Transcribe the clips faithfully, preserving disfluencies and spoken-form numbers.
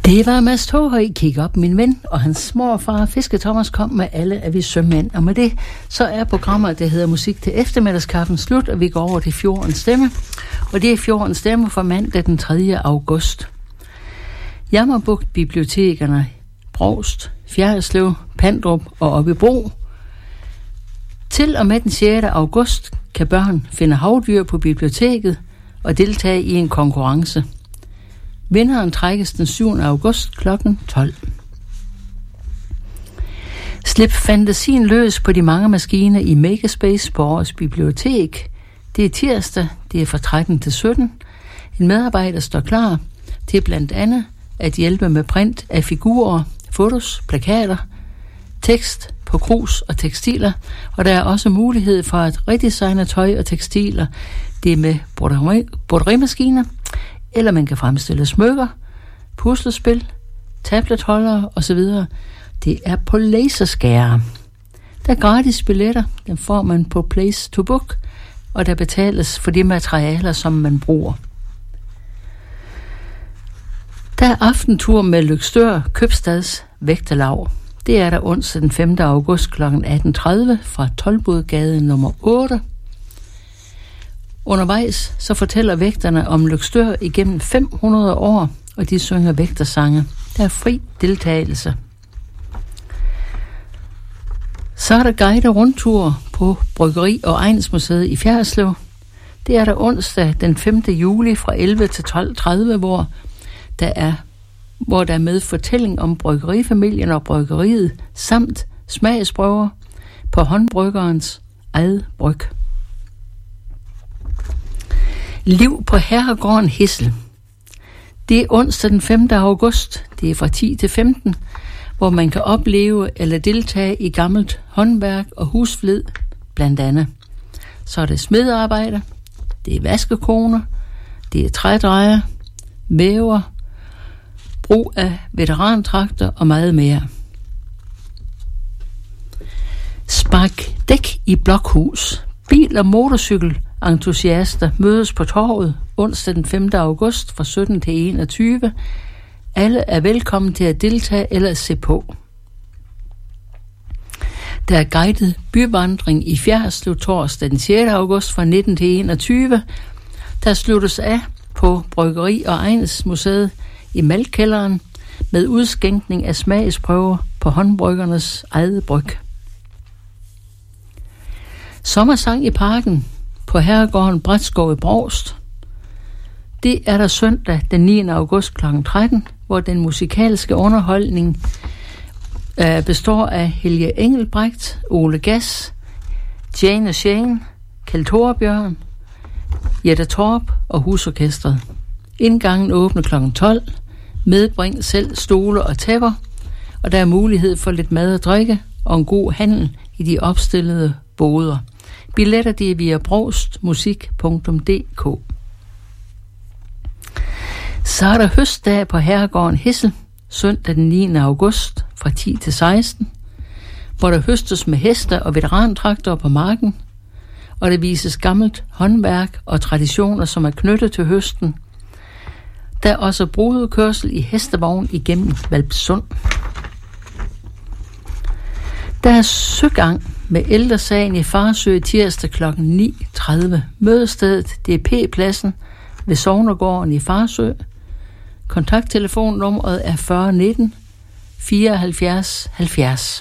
Det var Mads Toghøj, Kig op, min ven, og hans morfar Fiske Thomas kom med alle af vi sømænd. Og med det, så er programmet, der hedder Musik til eftermiddagskaffen, slut, og vi går over til Fjordens Stemme. Og det er Fjordens Stemme for mandag den tredje august. Jammerbugt bibliotekerne Brovst, Fjerritslev, Pandrup og Oppebro. Til og med den sjette august kan børn finde havdyr på biblioteket og deltage i en konkurrence. Vinderen trækkes den syvende august klokken tolv. Slip fantasien løs på de mange maskiner i Makerspace på Aarhus Bibliotek. Det er tirsdag, det er fra tretten til sytten. En medarbejder står klar til blandt andet at hjælpe med print af figurer, fotos, plakater, tekst på krus og tekstiler, og der er også mulighed for at redesigne tøj og tekstiler. Det er med broderimaskiner, eller man kan fremstille smykker, puslespil, tabletholdere osv. Det er på laserskære. Der er gratis billetter, den får man på Place to Book, og der betales for de materialer, som man bruger. Der er aftentur med Løgstør Købstads Vægterlaug. Det er der onsdag den femte august kl. atten tredive fra Toldbodgade nummer otte. Undervejs så fortæller vægterne om Løgstør igennem fem hundrede år, og de synger vægtersange. Der er fri deltagelse. Så er der guide rundtur på Bryggeri- og Egnsmuseet i Fjerritslev. Det er der onsdag den femte juli fra elleve til tolv tredive, hvor der er hvor der er med fortælling om bryggerifamilien og bryggeriet, samt smagsprøver på håndbryggerens eget bryg. Liv på Herregården Hissel. Det er onsdag den femte august, det er fra ti til femten, hvor man kan opleve eller deltage i gammelt håndværk og husflid blandt andet. Så er det smedarbejder, det er vaskekoner, det er trædrejer, væver, brug af veterantrakter og meget mere. Spark dæk i Blokhus. Bil- og motorcykelentusiaster mødes på torvet onsdag den femte august fra sytten til enogtyve. Alle er velkommen til at deltage eller se på. Der er guidet byvandring i Fjerritslev torsdag den sjette august fra nitten til enogtyve. Der sluttes af på Bryggeri- og Egnsmuseet i Maltkælderen med udskænkning af smagsprøver på håndbryggernes eget bryg. Sommersang i parken på Herregården Brætskov i Brovst. Det er der søndag den niende august klokken tretten, hvor den musikalske underholdning øh, består af Helge Engelbrecht, Ole Gass, Jane Shane, Kjeld Thorbjørn, Jette Torp og Husorkestret. Indgangen åbner klokken tolv. Medbring selv stole og tæpper, og der er mulighed for lidt mad og drikke og en god handel i de opstillede boder. Billetter det er via brovstmusik punktum d k. Så er der høstdag på Herregården Hissel, søndag den niende august fra ti til seksten, hvor der høstes med heste og veterantraktorer på marken, og der vises gammelt håndværk og traditioner, som er knyttet til høsten. Der er også brudekørsel i hestevogn igennem Hvalpsund. Der er søgang med ældresagen i Farsø tirsdag klokken ni tredive. Mødestedet D P pladsen ved Sognergården i Farsø. Kontakttelefonnummeret er fyrre nitten fireoghalvfjerds halvfjerds.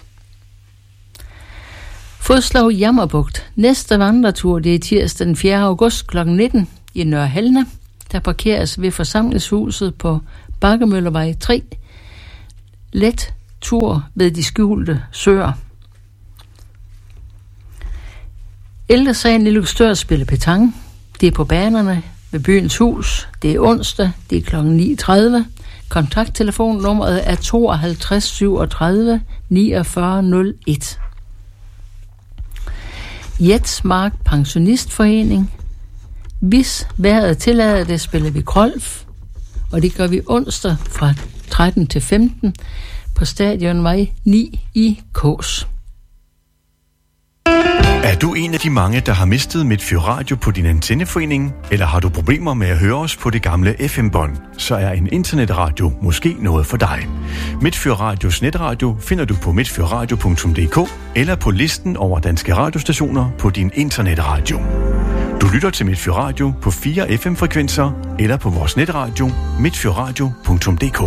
Fodslag Jammerbugt. Næste vandretur det er tirsdag den fjerde august klokken nitten i Nørre Halne. Der parkeres ved forsamlingshuset på Bakkemøllervej tre. Let tur ved de skjulte søer. Ældresagen i Løgstør spiller petanque. Det er på banerne ved byens hus. Det er onsdag. Det er klokken ni tredive. Kontaktelefonnummeret er tooghalvtreds syvogtredive niogfyrre nul et. Jetsmark Pensionistforening. Hvis vejret tillader det, spiller vi golf, og det gør vi onsdag fra tretten til femten på Stadionvej ni i Kås. Er du en af de mange, der har mistet Midtfyr Radio på din antenneforening? Eller har du problemer med at høre os på det gamle F M-bånd? Så er en internetradio måske noget for dig. Midtfyr Radios netradio finder du på midtfyrradio punktum d k eller på listen over danske radiostationer på din internetradio. Du lytter til Midtfyr Radio på fire F M-frekvenser eller på vores netradio midtfyrradio punktum d k.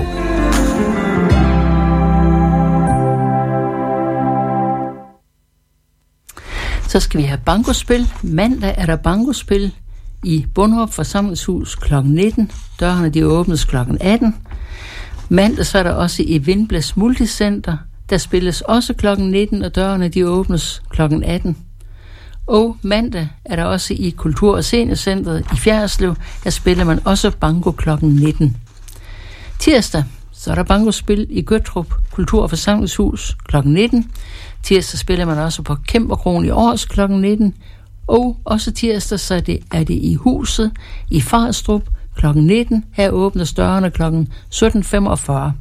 Så skal vi have bankospil. Mandag er der bankospil i Bonderup Forsamlingshus klokken nitten. Dørene de åbnes klokken atten. Mandag så er der også i Vindblæs Multicenter. Der spilles også klokken nitten, og dørene de åbnes klokken atten. Og mandag er der også i Kultur- og Seniorcentret i Fjerritslev. Der spiller man også banko klokken nitten. Tirsdag så er der bankospil i Gøttrup Kultur- og Forsamlingshus klokken nitten. Tirsdag spiller man også på Kæmperkrogen i Års klokken nitten. Og også tirsdag så er det, er det i Huset i Farstrup klokken nitten. Her åbner dørene klokken sytten femogfyrre.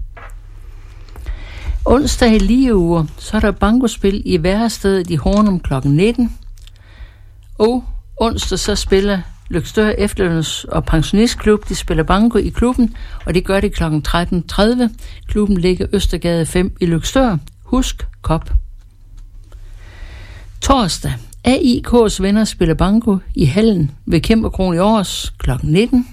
Onsdag i lige uger, så er der bankospil i Værestedet i Hornum klokken nitten. Og onsdag så spiller Løgstør Efterløns- og Pensionistklub, de spiller banko i klubben, og det gør de klokken tretten tredive. Klubben ligger Østergade fem i Løgstør. Husk kop. Torsdag, A I K's venner spiller banko i hallen ved Kæmperkrogen i Års klokken nitten.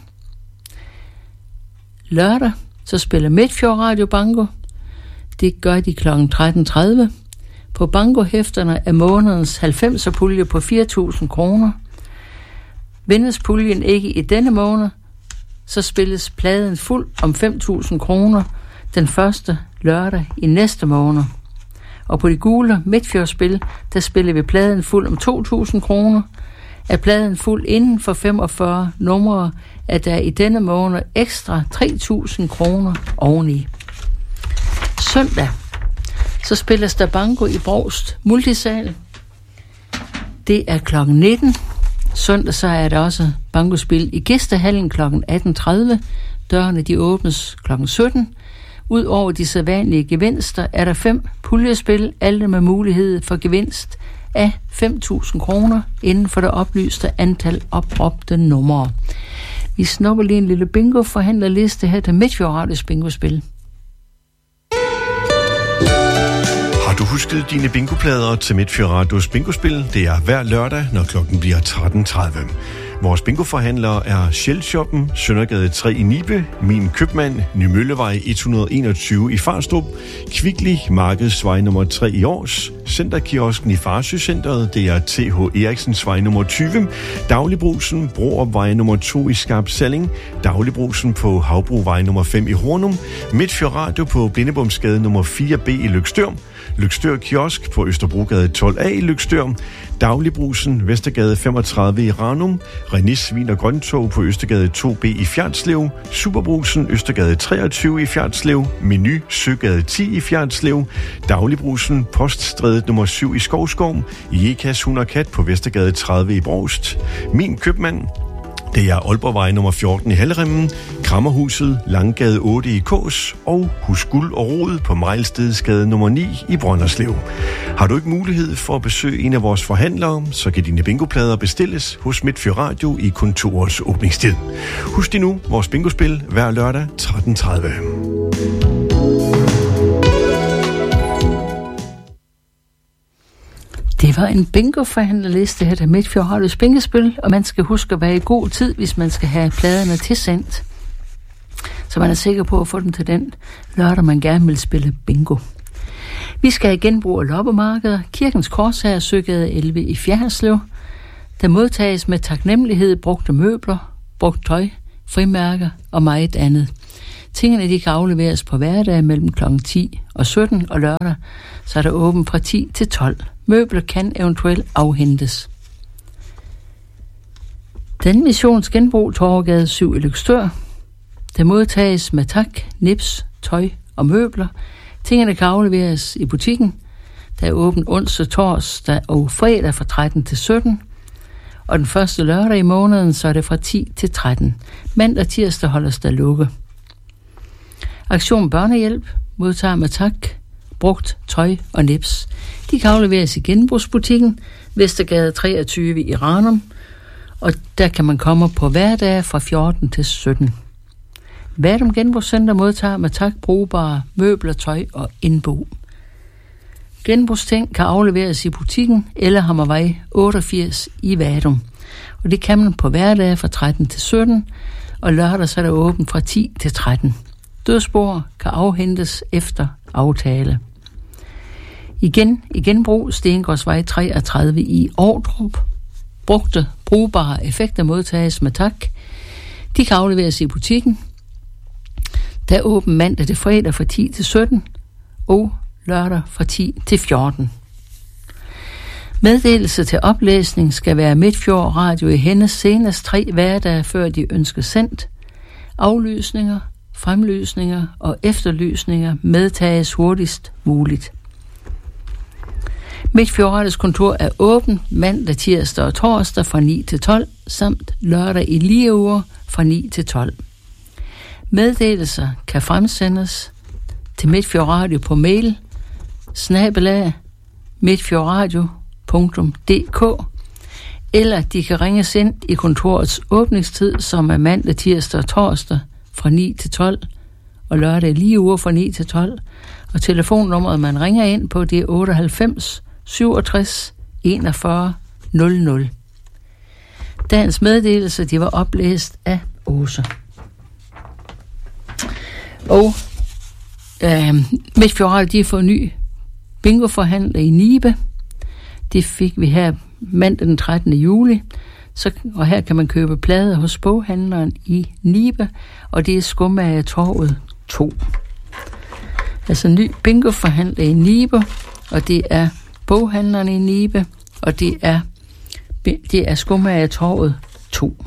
Lørdag, så spiller Midtfyr Radio banko. Det gør de klokken tretten tredive. På bankohæfterne er månedens halvfemser pulje på fire tusind kroner. Vindes puljen ikke i denne måned, så spilles pladen fuld om fem tusind kroner den første lørdag i næste måned. Og på de gule Midtfjordspil, der spiller vi pladen fuld om to tusind kroner. Er pladen fuld inden for femogfyrre numre, er der i denne måned ekstra tre tusind kroner oveni. Søndag, så spilles der banko i Brovst Multisal. Det er klokken nitten. Søndag så er der også bankospil i Gæstehallen klokken atten tredive. Dørene de åbnes klokken sytten. Udover de sædvanlige gevinster er der fem puljespil, alle med mulighed for gevinst af fem tusind kroner inden for det oplyste antal opråbte numre. Vi snupper lige en lille bingo-forhandlerliste her til Midtfyr Radios bingospil. Har du husket dine bingoplader til Midtfyr Radios bingospil? Det er hver lørdag, når klokken bliver tretten tredive. Vores bingoforhandlere er Shell-shoppen, Søndergade tre i Nibe, Min Købmand, Nymøllevej et hundrede og enogtyve i Farstrup, Kvickly, Markedsvej nummer tre i Års, Centerkiosken i Farsø-centret, det er T H Eriksensvej nummer tyve, Dagligbrusen, Broopvej nummer to i Skarp Salling, Dagligbrusen på Havbrovej nummer fem i Hornum, Midtfyr Radio på Blindebomsgade nummer fire B i Løgstør, Løgstør Kiosk på Østerbrogade tolv A i Løgstør, Dagligbrusen, Vestergade femogtredive i Ranum, Renis Vin og Grøntog på Østergade to B i Fjerritslev, Superbrusen, Østergade treogtyve i Fjerritslev, Menu, Søgade ti i Fjerritslev, Dagligbrusen, Poststrædet nummer syv i Skovskov, Jekas Hund og Kat på Vestergade tredive i Brovst, Min Købmand, det er Aalborgvej nummer fjorten i Hallerimmen, Krammerhuset, Langgade otte i Kås og Hus Guld og Rod på Mejlstedsgade nummer ni i Brønderslev. Har du ikke mulighed for at besøge en af vores forhandlere, så kan dine bingoplader bestilles hos Midtfyr Radio i kontorets åbningstid. Husk dig nu vores bingospil hver lørdag tretten tredive. Det var en bingo-forhandlerliste her til Midtfyr Radios bingospil, og man skal huske at være i god tid, hvis man skal have pladerne tilsendt. Så man er sikker på at få dem til den lørdag, man gerne vil spille bingo. Vi skal have genbrug af loppemarkeder. Kirkens Korshær, Søgade elleve i Fjerritslev. Der modtages med taknemmelighed brugte møbler, brugt tøj, frimærker og meget andet. Tingene de kan afleveres på hverdag mellem klokken ti og sytten, og lørdag så er der åben fra ti til tolv. Møbler kan eventuelt afhentes. Den missions genbrug Torvegade syv i Løgstør. Der modtages med tak, nips, tøj og møbler. Tingene kan afleveres i butikken. Der er åben onsdag, torsdag og fredag fra tretten til sytten. Og den første lørdag i måneden, så er det fra ti til tretten. Mandag og tirsdag holdes der lukke. Aktion Børnehjælp modtager med tak brugt tøj og nips. De kan afleveres i genbrugsbutikken Vestergade treogtyve i Ranum, og der kan man komme på hverdage fra fjorten til sytten. Vadum Genbrugscenter modtager med tak brugbare møbler, tøj og indbo. Genbrugsting kan afleveres i butikken eller Hammervej otteogfirs i Vadum. Og det kan man på hverdage fra tretten til sytten, og lørdag så er der åbent fra ti til tretten. Dødsboer kan afhentes efter aftale. Igen i genbrug Stengårdsvej treogtredive i Ordrup. Brugte brugbare effekter modtages med tak. De kan afleveres i butikken. Der er åben mandag til fredag fra ti til sytten og lørdag fra ti til fjorten. Meddelelse til oplæsning skal være Midtfjord Radio i Hennes senest tre hverdage før de ønsker sendt. Aflysninger, fremlysninger og efterlysninger medtages hurtigst muligt. Midtfjord Radios kontor er åben mandag, tirsdag og torsdag fra ni til tolv, samt lørdag i lige uger fra ni til tolv. Meddelelser kan fremsendes til Midtfjord Radio på mail snabelag midtfjordradio punktum d k, eller de kan ringes ind i kontorets åbningstid, som er mandag, tirsdag og torsdag fra ni til tolv, og lørdag lige uger fra ni til tolv. Og telefonnummeret, man ringer ind på, det er otteoghalvfems syvogtres enogfyrre nul nul. Dagens meddelelse, de var oplæst af Åse. Og øh, Midtfjord Radio, de har fået ny bingoforhandler i Nibe. Det fik vi her mandag den trettende juli. Så, og her kan man købe plader hos boghandleren i Nibe, og det er Skomagertorvet to. Altså ny bingoforhandler i Nibe, og det er boghandleren i Nibe, og det er, det er Skomagertorvet to.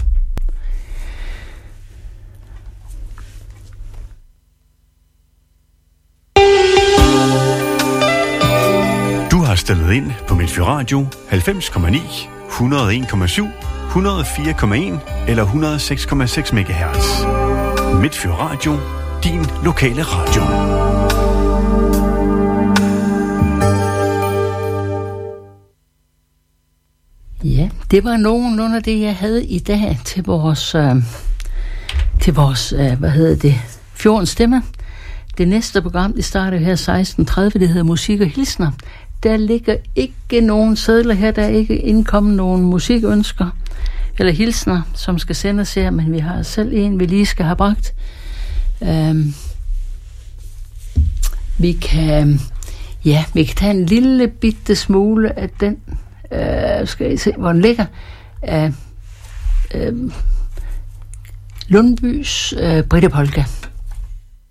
Stillet ind på Midtfjord Radio halvfems komma ni, et hundrede og en komma syv, et hundrede og fire komma en eller et hundrede og seks komma seks megahertz. Midtfjord Radio, din lokale radio. Ja, det var nogenlunde af det, jeg havde i dag til vores, øh, til vores øh, hvad hedder det, Fjordens Stemme. Det næste program, det starter her seksten tredive, det hedder Musik og Hilsner. Der ligger ikke nogen sedler her, der er ikke indkommet nogen musikønsker eller hilsner, som skal sendes her, men vi har selv en, vi lige skal have bragt. Um, vi kan ja, vi kan tage en lille bitte smule af den, uh, skal I se, hvor den ligger, af uh, Lundbys uh, Britte Polka.